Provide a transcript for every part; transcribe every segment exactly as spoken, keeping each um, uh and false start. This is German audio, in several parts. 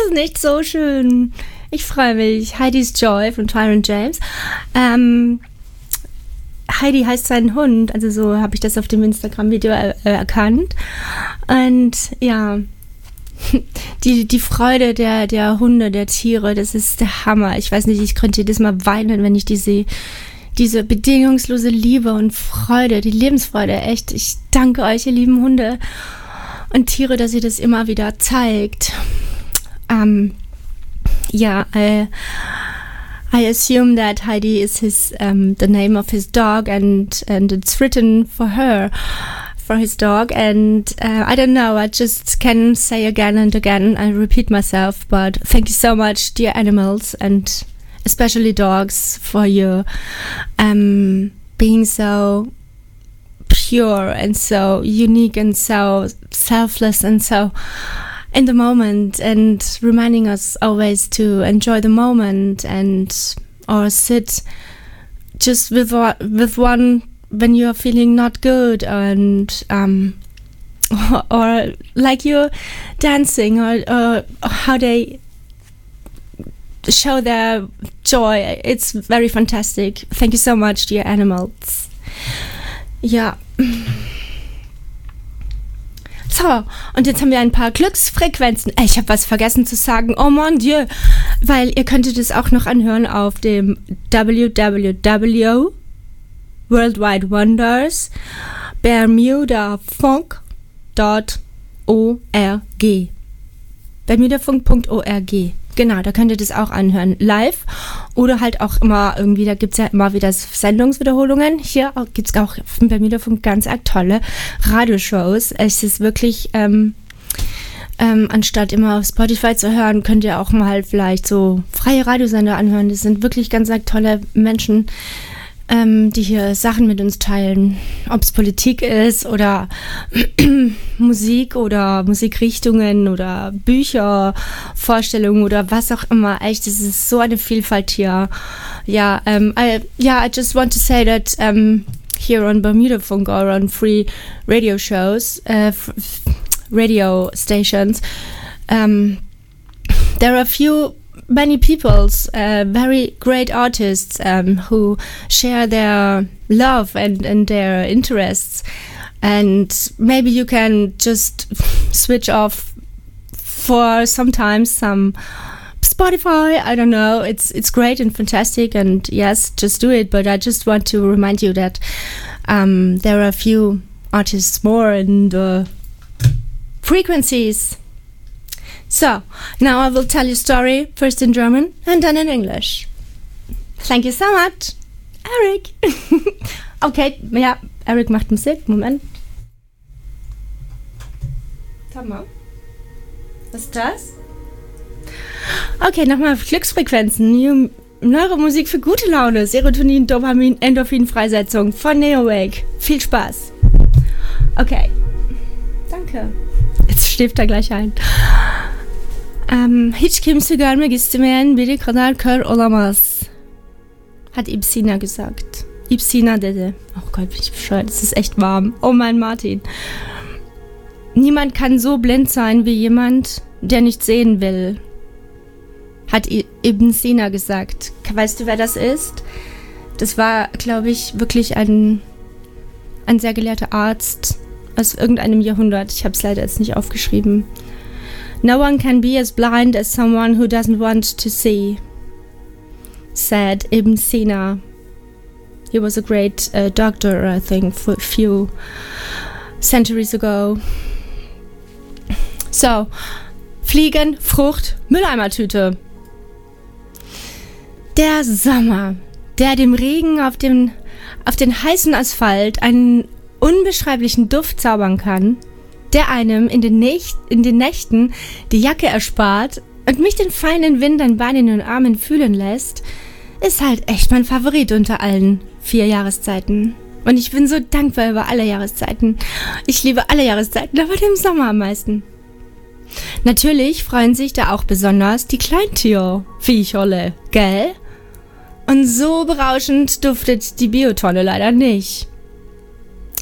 es nicht so schön? Ich freue mich. Heidi's Joy von Tyron James. Ähm, Heidi heißt sein Hund, also so habe ich das auf dem Instagram-Video er- erkannt. Und ja, die, die Freude der, der Hunde, der Tiere, das ist der Hammer. Ich weiß nicht, ich könnte jedes Mal weinen, wenn ich die sehe. Diese bedingungslose Liebe und Freude, die Lebensfreude, echt. Ich danke euch, ihr lieben Hunde und Tiere, dass ihr das immer wieder zeigt. Um, yeah, I, I assume that Heidi is his um, the name of his dog, and and it's written for her, for his dog. And uh, I don't know. I just can say again and again. I repeat myself, but thank you so much, dear animals, and especially dogs, for you um, being so pure and so unique and so selfless and so in the moment, and reminding us always to enjoy the moment and or sit just with with one when you're feeling not good, and um, or, or like you're dancing, or, or how they show their joy. It's very fantastic. Thank you so much, dear animals. Ja. So, und jetzt haben wir ein paar Glücksfrequenzen. Ich habe was vergessen zu sagen. Oh mon Dieu. Weil ihr könntet es auch noch anhören auf dem w w w punkt worldwide wonders bermuda funk punkt org. bermuda funk punkt org. Genau, da könnt ihr das auch anhören, live, oder halt auch immer irgendwie, da gibt's ja immer wieder Sendungswiederholungen. Hier gibt's auch auf dem Bermuda-Funk ganz arg tolle Radioshows. Es ist wirklich, ähm, ähm, anstatt immer auf Spotify zu hören, könnt ihr auch mal vielleicht so freie Radiosender anhören. Das sind wirklich ganz arg tolle Menschen, ähm, die hier Sachen mit uns teilen. Ob es Politik ist oder Musik oder Musikrichtungen oder Bücher, Vorstellungen oder was auch immer. Echt, es ist so eine Vielfalt hier. Ja, um, I, yeah, I just want to say that um, here on Bermuda Funk or on free radio shows, uh, f- radio stations, um, there are a few many peoples, uh, very great artists um, who share their love and, and their interests, and maybe you can just switch off for sometimes some Spotify. I don't know. It's it's great and fantastic, and yes, just do it. But I just want to remind you that um, there are a few artists more and uh, frequencies. So, now I will tell you a story, first in German and then in English. Thank you so much, Eric. Okay, ja, Eric macht Musik, Moment. Warte mal. Was ist das? Okay, nochmal Glücksfrequenzen. Neuromusik für gute Laune, Serotonin, Dopamin, Endorphin-Freisetzung von Neowake. Viel Spaß. Okay. Danke. Jetzt schläft er gleich ein. Um, hiç kimse görmek istemeyen biri kadar kör olamaz, hat Ibn Sina gesagt. Ibn Sina dedi. Oh Gott, bin ich bescheuert. Es ist echt warm. Oh mein Martin. Niemand kann so blind sein wie jemand, der nicht sehen will, hat Ibn Sina gesagt. Weißt du, wer das ist? Das war, glaube ich, wirklich ein, ein sehr gelehrter Arzt aus irgendeinem Jahrhundert. Ich habe es leider jetzt nicht aufgeschrieben. No one can be as blind as someone who doesn't want to see, said Ibn Sina. He was a great uh, doctor, I think, for a few centuries ago. So, Fliegen, Frucht, Mülleimertüte. Der Sommer, der dem Regen auf, dem, auf den heißen Asphalt einen unbeschreiblichen Duft zaubern kann, der einem in den, Nächt, in den Nächten die Jacke erspart und mich den feinen Wind an Beinen und Armen fühlen lässt, ist halt echt mein Favorit unter allen vier Jahreszeiten. Und ich bin so dankbar über alle Jahreszeiten. Ich liebe alle Jahreszeiten, aber den Sommer am meisten. Natürlich freuen sich da auch besonders die Kleintierviecherle, gell? Und so berauschend duftet die Biotonne leider nicht.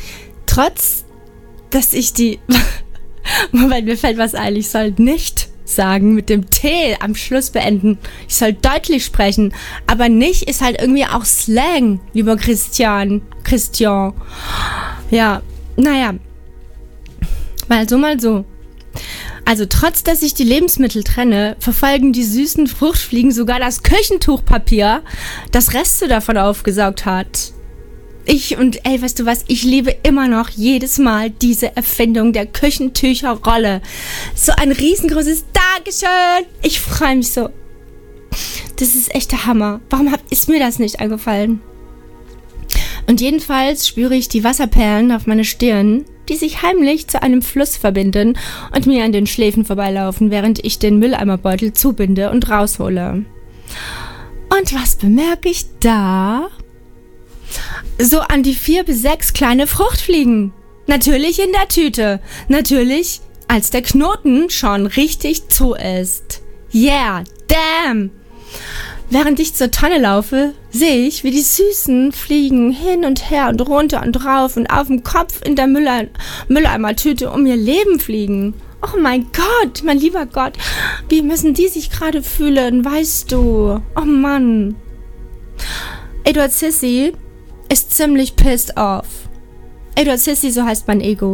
Trotz, dass ich die... Moment, mir fällt was ein, ich soll nicht sagen, mit dem T am Schluss beenden. Ich soll deutlich sprechen, aber nicht ist halt irgendwie auch Slang, lieber Christian. Christian. Ja, naja. Mal so, mal so. Also trotz, dass ich die Lebensmittel trenne, verfolgen die süßen Fruchtfliegen sogar das Küchentuchpapier, das Reste davon aufgesaugt hat. Ich und, ey, weißt du was, ich liebe immer noch jedes Mal diese Erfindung der Küchentücherrolle. So ein riesengroßes Dankeschön. Ich freue mich so. Das ist echt der Hammer. Warum hab, ist mir das nicht eingefallen? Und jedenfalls spüre ich die Wasserperlen auf meiner Stirn, die sich heimlich zu einem Fluss verbinden und mir an den Schläfen vorbeilaufen, während ich den Mülleimerbeutel zubinde und raushole. Und was bemerke ich da? So an die vier bis sechs kleine Fruchtfliegen. Natürlich in der Tüte. Natürlich, als der Knoten schon richtig zu ist. Yeah, damn! Während ich zur Tonne laufe, sehe ich, wie die süßen Fliegen hin und her und runter und rauf und auf dem Kopf in der Mülle- Mülleimertüte um ihr Leben fliegen. Oh mein Gott, mein lieber Gott, wie müssen die sich gerade fühlen, weißt du? Oh Mann. Edward Sissy ist ziemlich pissed off. Edward Sissy, so heißt mein Ego.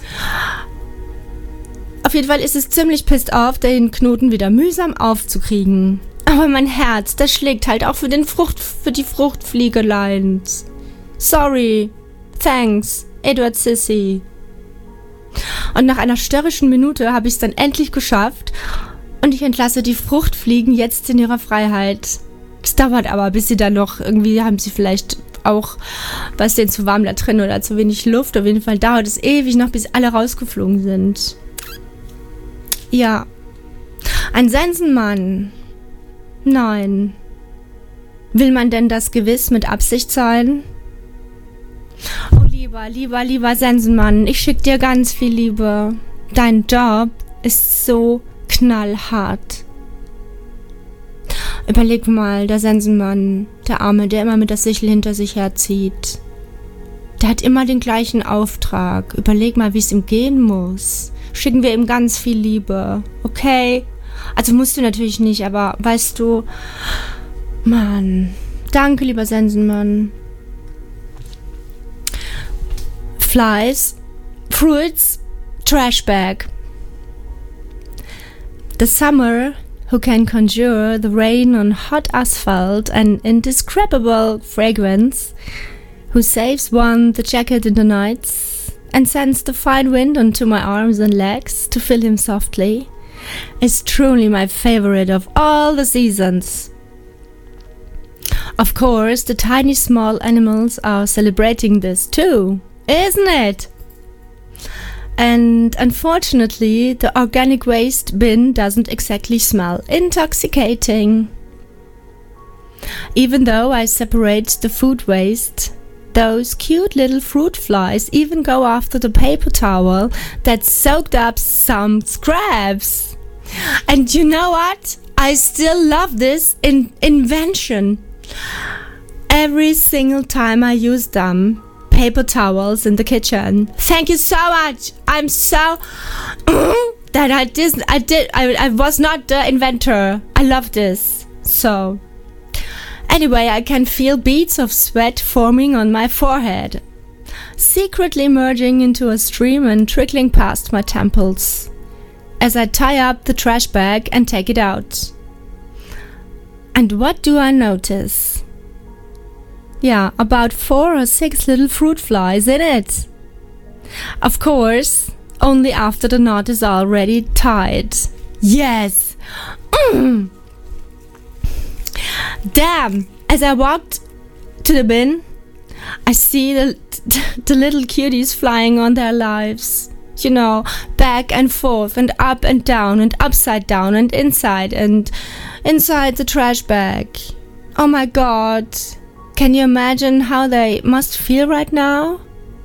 Auf jeden Fall ist es ziemlich pissed off, den Knoten wieder mühsam aufzukriegen. Aber mein Herz, das schlägt halt auch für den Frucht, für die Fruchtfliegeleins. Sorry. Thanks, Edward Sissy. Und nach einer störrischen Minute habe ich es dann endlich geschafft und ich entlasse die Fruchtfliegen jetzt in ihrer Freiheit. Es dauert aber, bis sie dann noch, irgendwie haben sie vielleicht auch, was denen zu warm da drin oder zu wenig Luft. Auf jeden Fall dauert es ewig noch, bis alle rausgeflogen sind. Ja. Ein Sensenmann. Nein. Will man denn das gewiss mit Absicht sein? Oh, lieber, lieber, lieber Sensenmann, ich schick dir ganz viel Liebe. Dein Job ist so knallhart. Überleg mal, der Sensenmann, der Arme, der immer mit der Sichel hinter sich herzieht. Der hat immer den gleichen Auftrag. Überleg mal, wie es ihm gehen muss. Schicken wir ihm ganz viel Liebe, okay? Also musst du natürlich nicht, aber weißt du, Mann, danke, lieber Sensenmann. Flies, fruits, trash bag. The summer who can conjure the rain on hot asphalt and indescribable fragrance, who saves one the jacket in the nights and sends the fine wind onto my arms and legs to fill him softly, is truly my favorite of all the seasons. Of course, the tiny small animals are celebrating this too, isn't it? And unfortunately, the organic waste bin doesn't exactly smell intoxicating. Even though I separate the food waste, those cute little fruit flies even go after the paper towel that soaked up some scraps. And you know what? I still love this in- invention. Every single time I use them, paper towels in the kitchen. Thank you so much. I'm so that I did. I did. I, I was not the inventor. I love this. So anyway, I can feel beads of sweat forming on my forehead, secretly merging into a stream and trickling past my temples as I tie up the trash bag and take it out. And what do I notice? Yeah, about four or six little fruit flies in it. Of course, only after the knot is already tied. Yes! Mm. Damn! As I walked to the bin, I see the, the little cuties flying on their lives. You know, back and forth and up and down and upside down and inside and inside the trash bag. Oh my God. Can you imagine how they must feel right now?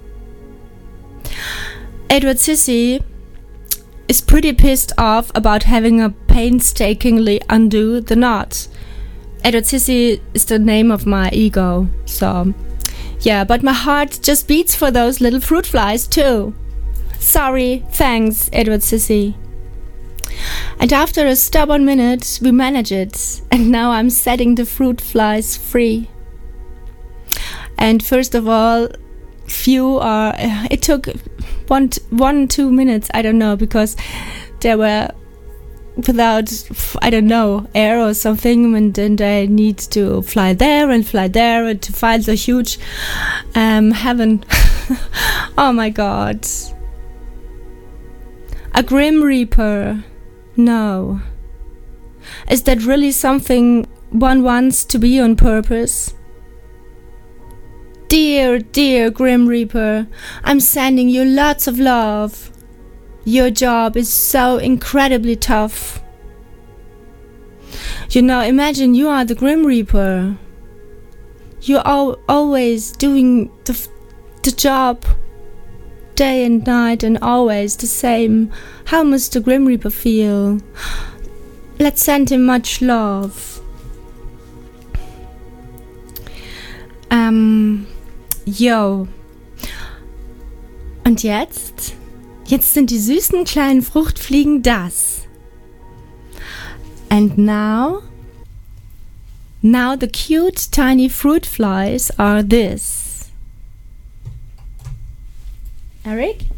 Edward Sissy is pretty pissed off about having a painstakingly undo the knot. Edward Sissy is the name of my ego, so yeah, but my heart just beats for those little fruit flies too. Sorry, thanks, Edward Sissy. And after a stubborn minute, we manage it. And now I'm setting the fruit flies free. And first of all, few are, it took one, one, two minutes, I don't know, because there were without, I don't know, air or something, and then they need to fly there and fly there and to find the huge um, heaven. Oh my God. A Grim Reaper. No. Is that really something one wants to be on purpose? Dear, dear Grim Reaper, I'm sending you lots of love. Your job is so incredibly tough. You know, imagine you are the Grim Reaper. You're al- always doing the, f- the job day and night and always the same. How must the Grim Reaper feel? Let's send him much love. Ähm, yo. Und jetzt? Jetzt sind die süßen kleinen Fruchtfliegen das. And now, now the cute tiny fruit flies are this. Eric?